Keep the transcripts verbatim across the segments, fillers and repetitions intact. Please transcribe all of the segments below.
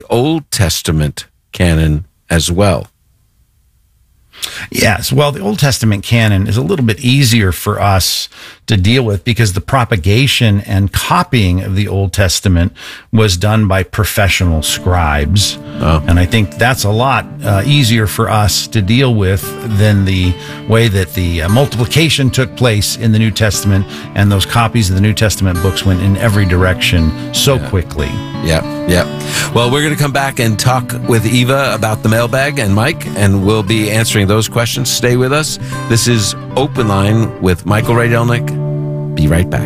Old Testament canon as well. Yes, well, the Old Testament canon is a little bit easier for us to deal with because the propagation and copying of the Old Testament was done by professional scribes. Oh. And I think that's a lot uh, easier for us to deal with than the way that the uh, multiplication took place in the New Testament, and those copies of the New Testament books went in every direction so yeah. quickly. Yeah, yeah. Well, we're going to come back and talk with Eva about the mailbag and Mike, and we'll be answering those questions. Stay with us. This is Open Line with Michael Rydelnik. Be right back.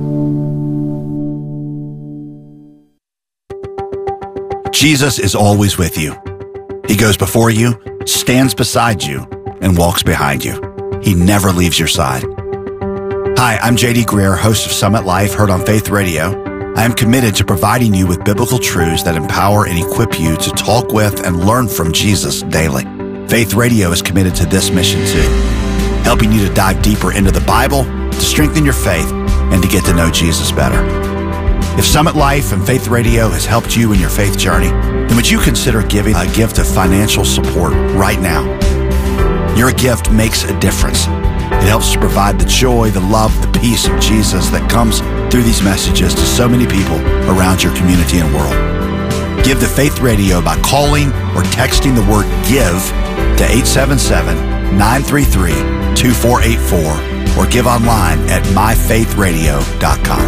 Jesus is always with you. He goes before you, stands beside you, and walks behind you. He never leaves your side. Hi, I'm J D Greer, host of Summit Life, heard on Faith Radio. I am committed to providing you with biblical truths that empower and equip you to talk with and learn from Jesus daily. Faith Radio is committed to this mission too, helping you to dive deeper into the Bible, to strengthen your faith, and to get to know Jesus better. If Summit Life and Faith Radio has helped you in your faith journey, then would you consider giving a gift of financial support right now? Your gift makes a difference. It helps to provide the joy, the love, the peace of Jesus that comes through these messages to so many people around your community and world. Give to Faith Radio by calling or texting the word GIVE to eight seven seven, nine three three, two four eight four or give online at my faith radio dot com.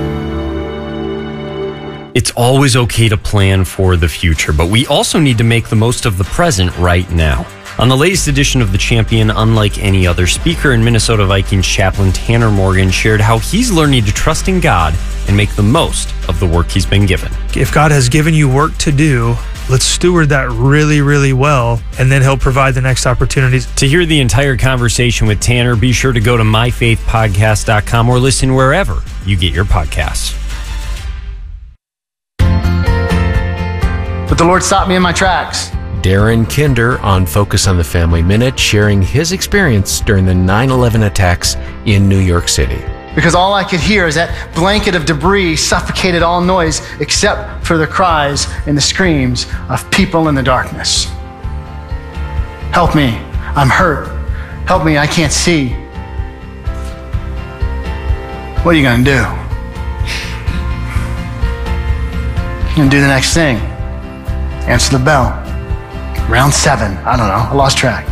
It's always okay to plan for the future, but we also need to make the most of the present right now. On the latest edition of The Champion, unlike any other speaker, in Minnesota Vikings chaplain Tanner Morgan shared how he's learning to trust in God and make the most of the work he's been given. If God has given you work to do, let's steward that really, really well, and then he'll provide the next opportunities. To hear the entire conversation with Tanner, be sure to go to my faith podcast dot com or listen wherever you get your podcasts. But the Lord stopped me in my tracks. Darren Kinder on Focus on the Family Minute, sharing his experience during the nine eleven attacks in New York City. Because all I could hear is that blanket of debris suffocated all noise except for the cries and the screams of people in the darkness. Help me, I'm hurt. Help me, I can't see. What are you gonna do? You're gonna do the next thing. Answer the bell. Round seven, I don't know, I lost track.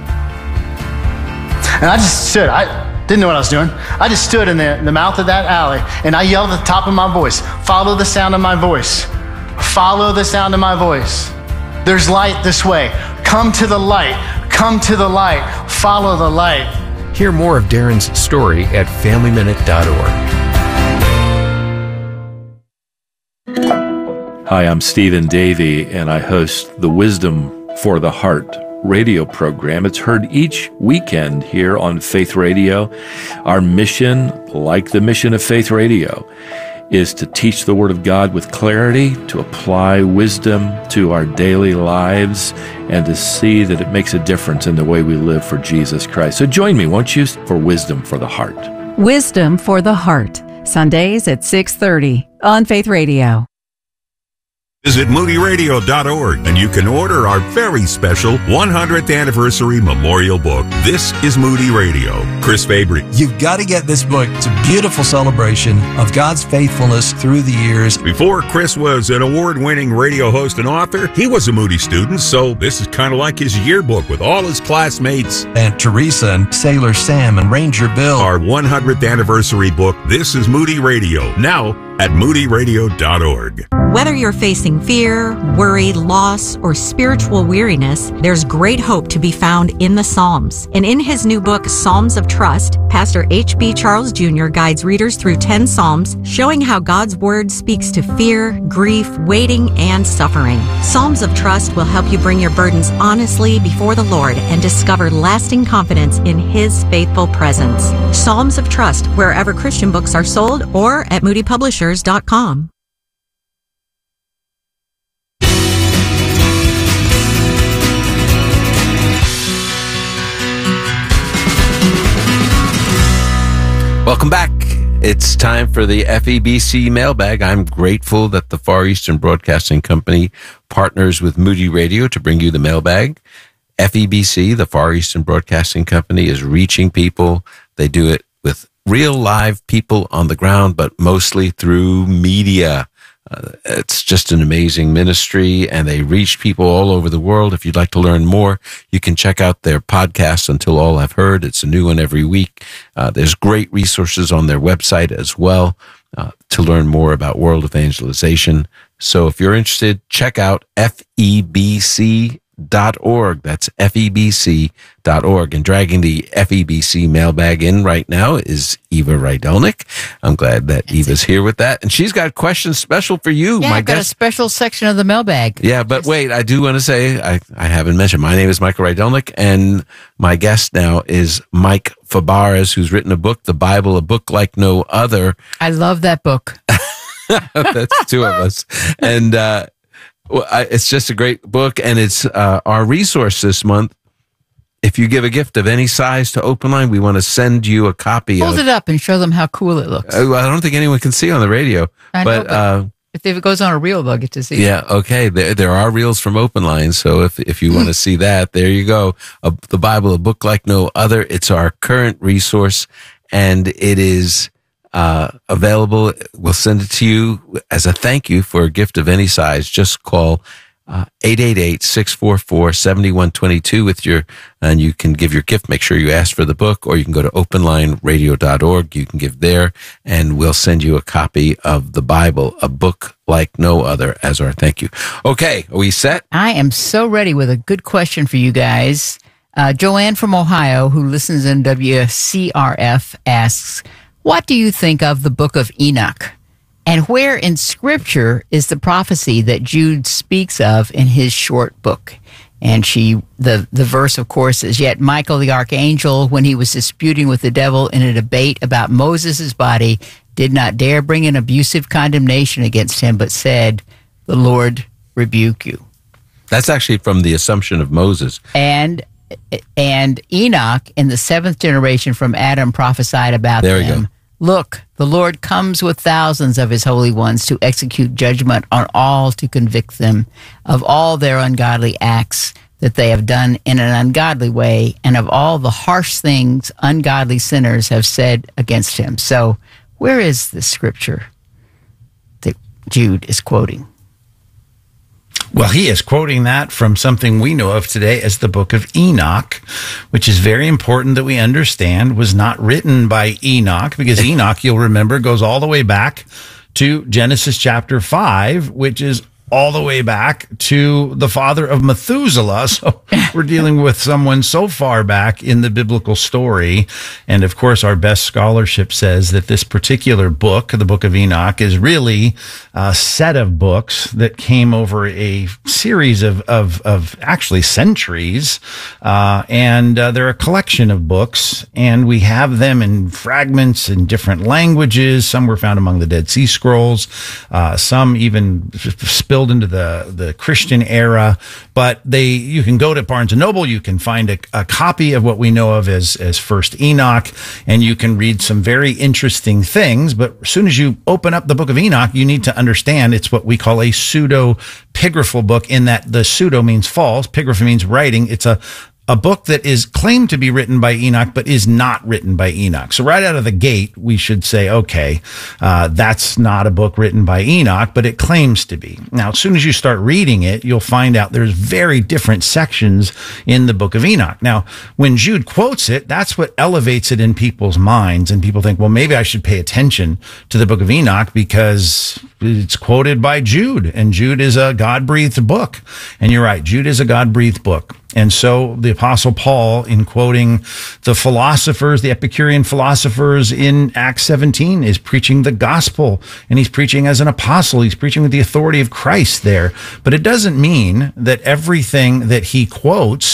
And I just stood, I didn't know what I was doing. I just stood in the, in the mouth of that alley and I yelled at the top of my voice, follow the sound of my voice. Follow the sound of my voice. There's light this way. Come to the light. Come to the light. Follow the light. Hear more of Darren's story at family minute dot org. Hi, I'm Stephen Davey, and I host the Wisdom for the Heart radio program. It's heard each weekend here on Faith Radio. Our mission, like the mission of Faith Radio, is to teach the Word of God with clarity, to apply wisdom to our daily lives, and to see that it makes a difference in the way we live for Jesus Christ. So join me, won't you, for Wisdom for the Heart. Wisdom for the Heart, Sundays at six thirty on Faith Radio. Visit moody radio dot org and you can order our very special one hundredth anniversary memorial book. This is Moody Radio. Chris Fabry. You've got to get this book. It's a beautiful celebration of God's faithfulness through the years. Before Chris was an award-winning radio host and author, he was a Moody student, so this is kind of like his yearbook with all his classmates. Aunt Teresa and Sailor Sam and Ranger Bill. Our one hundredth anniversary book, This is Moody Radio, now at moody radio dot org. Whether you're facing fear, worry, loss, or spiritual weariness, there's great hope to be found in the Psalms. And in his new book, Psalms of Trust, Pastor H B Charles Junior guides readers through ten Psalms, showing how God's Word speaks to fear, grief, waiting, and suffering. Psalms of Trust will help you bring your burdens honestly before the Lord and discover lasting confidence in His faithful presence. Psalms of Trust, wherever Christian books are sold or at moody publishers dot com. Welcome back. It's time for the F E B C mailbag. I'm grateful that the Far Eastern Broadcasting Company partners with Moody Radio to bring you the mailbag. F E B C, the Far Eastern Broadcasting Company, is reaching people. They do it with real live people on the ground, but mostly through media. Uh, it's just an amazing ministry, and they reach people all over the world. If you'd like to learn more, you can check out their podcast, Until All Have Heard. It's a new one every week. Uh, there's great resources on their website as well uh, to learn more about world evangelization. So if you're interested, check out F E B C dot org. That's F E B C dot org. And dragging the F E B C mailbag in right now is Eva Rydelnik. I'm glad that That's Eva's it. here with that. And she's got questions special for you. Yeah, my I've got guest. a special section of the mailbag. Yeah, but Just... wait, I do want to say, I, I haven't mentioned, my name is Michael Rydelnik, and my guest now is Mike Fabarez, who's written a book, The Bible, a book like no other. I love that book. That's two of us. And, uh, Well, I, it's just a great book, and it's uh, our resource this month. If you give a gift of any size to Open Line, we want to send you a copy. Hold of, it up and show them how cool it looks. Uh, I don't think anyone can see on the radio. I but, know, but uh, if it goes on a reel, they'll get to see yeah, it. Yeah, okay. There, there are reels from Open Line, so if if you want to see that, there you go. A, the Bible, a book like no other. It's our current resource, and it is Uh, available. We'll send it to you as a thank you for a gift of any size. Just call uh, eight eight eight, six four four, seven one two two with your, and you can give your gift. Make sure you ask for the book, or you can go to open line radio dot org. You can give there, and we'll send you a copy of the Bible, a book like no other, as our thank you. Okay, are we set? I am so ready with a good question for you guys. Uh, Joanne from Ohio, who listens in W C R F, asks, what do you think of the book of Enoch? And where in Scripture is the prophecy that Jude speaks of in his short book? And she, the, the verse, of course, is, yet Michael the archangel, when he was disputing with the devil in a debate about Moses' body, did not dare bring an abusive condemnation against him, but said, the Lord rebuke you. That's actually from the Assumption of Moses. And and Enoch in the seventh generation from Adam prophesied about there them. Go. Look, the Lord comes with thousands of his holy ones to execute judgment on all, to convict them of all their ungodly acts that they have done in an ungodly way, and of all the harsh things ungodly sinners have said against him. So where is the scripture that Jude is quoting? Well, he is quoting that from something we know of today as the book of Enoch, which is very important that we understand was not written by Enoch, because Enoch, you'll remember, goes all the way back to Genesis chapter five, which is all the way back to the father of Methuselah. So we're dealing with someone so far back in the biblical story. And of course, our best scholarship says that this particular book, the book of Enoch, is really a set of books that came over a series of, of, of actually centuries. Uh, and uh, they're a collection of books, and we have them in fragments in different languages. Some were found among the Dead Sea Scrolls. Uh, some even spilled into the, the Christian era, but they, you can go to Barnes and Noble, you can find a, a copy of what we know of as, as First Enoch, and you can read some very interesting things. But as soon as you open up the book of Enoch, you need to understand it's what we call a pseudo-pigraphal book, in that the pseudo means false, pigrapha means writing. It's a a book that is claimed to be written by Enoch, but is not written by Enoch. So right out of the gate, we should say, okay, uh, that's not a book written by Enoch, but it claims to be. Now, as soon as you start reading it, you'll find out there's very different sections in the book of Enoch. Now, when Jude quotes it, that's what elevates it in people's minds. And people think, well, maybe I should pay attention to the book of Enoch because it's quoted by Jude, and Jude is a God-breathed book. And you're right, Jude is a God-breathed book. And so the Apostle Paul, in quoting the philosophers, the Epicurean philosophers in Acts seventeen, is preaching the gospel, and he's preaching as an apostle. He's preaching with the authority of Christ there. But it doesn't mean that everything that he quotes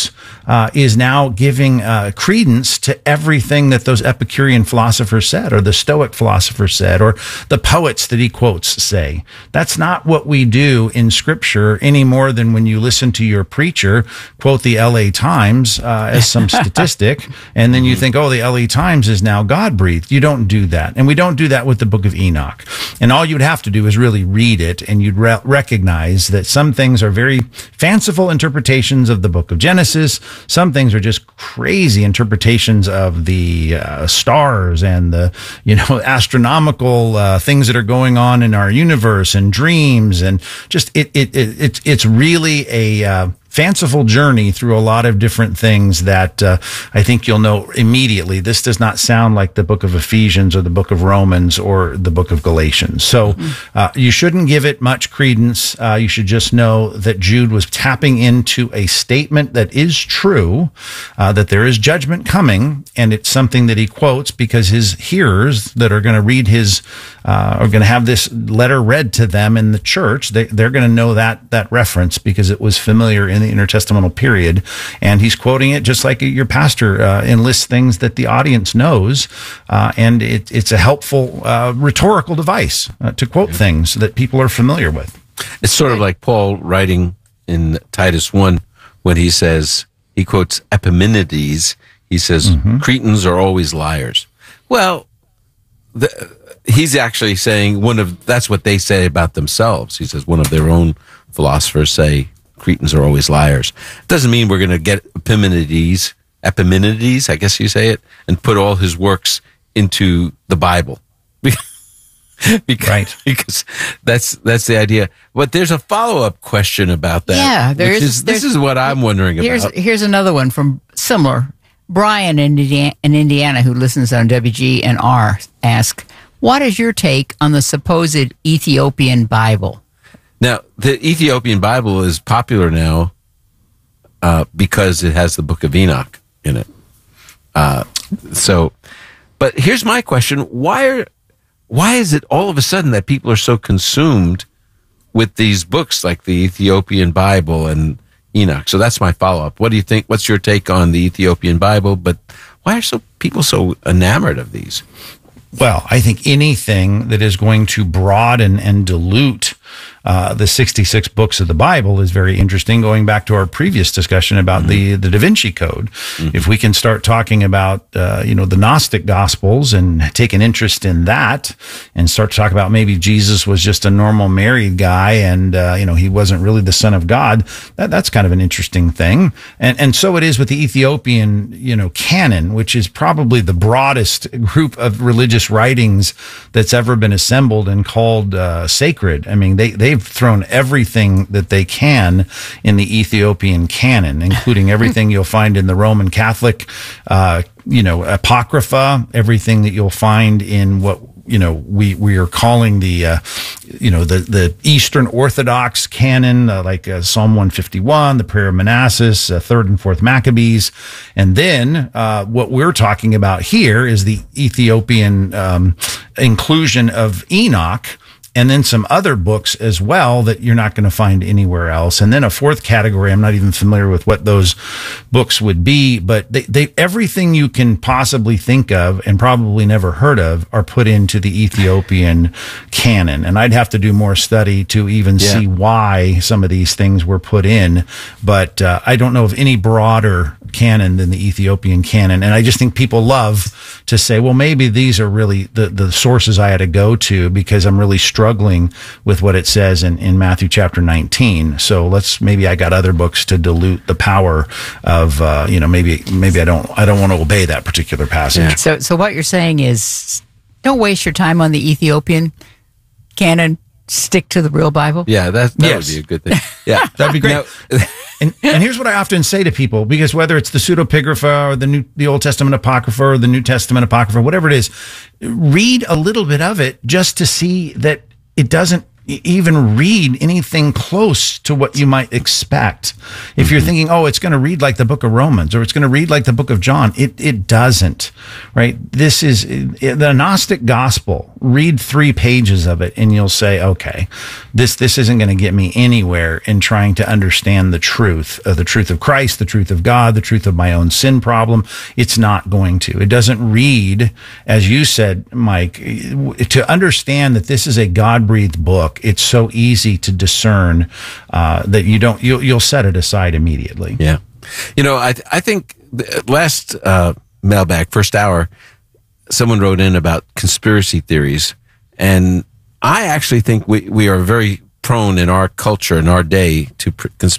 uh, is now giving uh, credence to everything that those Epicurean philosophers said, or the Stoic philosophers said, or the poets that he quotes say. That's not what we do in Scripture any more than when you listen to your preacher quote the L A Times uh, as some statistic, and then you think, oh, the L A Times is now God-breathed. You don't do that. And we don't do that with the book of Enoch. And all you'd have to do is really read it, and you'd re- recognize that some things are very fanciful interpretations of the book of Genesis. Some things are just crazy interpretations of the uh, stars and the, you know, astronomical uh, things that are going on in our universe and dreams. And just, it, it, it, it it's really a, uh, fanciful journey through a lot of different things that uh, I think you'll know immediately. This does not sound like the book of Ephesians or the book of Romans or the book of Galatians. So uh, you shouldn't give it much credence. Uh, you should just know that Jude was tapping into a statement that is true, uh, that there is judgment coming, and it's something that he quotes because his hearers that are going to read his, uh, are going to have this letter read to them in the church. They, they're going to know that, that reference because it was familiar in the intertestamental period, and he's quoting it just like your pastor uh, enlists things that the audience knows, uh, and it, it's a helpful uh, rhetorical device uh, to quote things that people are familiar with. It's sort of like Paul writing in Titus one when he says, he quotes Epimenides, he says, mm-hmm. Cretans are always liars. Well, the, he's actually saying one of, that's what they say about themselves. He says one of their own philosophers say, Cretans are always liars. Doesn't mean we're going to get Epimenides, Epimenides, I guess you say it, and put all his works into the Bible. because, right. because that's that's the idea. But there's a follow-up question about that. Yeah, there which is. is this is what I'm wondering here's, about. Here's another one from similar. Brian in Indiana, in Indiana, who listens on W G N R, asks, what is your take on the supposed Ethiopian Bible? Now, the Ethiopian Bible is popular now uh, because it has the Book of Enoch in it. Uh, so, but here's my question: Why are, why is it all of a sudden that people are so consumed with these books like the Ethiopian Bible and Enoch? So that's my follow-up. What do you think? What's your take on the Ethiopian Bible? But why are so people so enamored of these? Well, I think anything that is going to broaden and dilute uh, the sixty-six books of the Bible is very interesting. Going back to our previous discussion about mm-hmm. the, the Da Vinci Code, mm-hmm. if we can start talking about, uh, you know, the Gnostic Gospels and take an interest in that and start to talk about maybe Jesus was just a normal married guy and, uh, you know, he wasn't really the Son of God, that, that's kind of an interesting thing. And, and so it is with the Ethiopian, you know, canon, which is probably the broadest group of religious writings that's ever been assembled and called uh, sacred. I mean, they, they've thrown everything that they can in the Ethiopian canon, including everything you'll find in the Roman Catholic, uh, you know, Apocrypha, everything that you'll find in what, you know, we, we are calling the, uh, you know, the, the Eastern Orthodox canon, uh, like uh, Psalm one fifty-one, the Prayer of Manasses, uh, third and fourth Maccabees. And then uh, what we're talking about here is the Ethiopian um, inclusion of Enoch, and then some other books as well that you're not going to find anywhere else. And then a fourth category, I'm not even familiar with what those books would be, but they, they everything you can possibly think of and probably never heard of are put into the Ethiopian canon. And I'd have to do more study to even yeah. see why some of these things were put in. But uh, I don't know of any broader canon than the Ethiopian canon. And I just think people love to say, well, maybe these are really the, the sources I had to go to because I'm really struggling with what it says in, in Matthew chapter nineteen. So let's, maybe I got other books to dilute the power of, uh, you know, maybe, maybe I don't, I don't want to obey that particular passage. Yeah. So, so what you're saying is don't waste your time on the Ethiopian canon. Stick to the real Bible. Yeah, that, that yes. would be a good thing. Yeah, that'd be great. Now, and, and here's what I often say to people, because whether it's the Pseudepigrapha or the New, the Old Testament Apocrypha or the New Testament Apocrypha, whatever it is, read a little bit of it just to see that it doesn't e- even read anything close to what you might expect. If you're thinking, oh, it's going to read like the book of Romans or it's going to read like the book of John, it it doesn't, right? This is the Gnostic gospel. Read three pages of it and you'll say, okay, this this isn't going to get me anywhere in trying to understand the truth, uh, the truth of Christ, the truth of God, the truth of my own sin problem. It's not going to. It doesn't read, as you said, Mike, to understand that this is a God-breathed book. It's so easy to discern uh, that you don't, you'll, you'll set it aside immediately. Yeah. You know, I, I think the last uh, mailbag, first hour, someone wrote in about conspiracy theories. And I actually think we, we are very prone in our culture, in our day, to pr-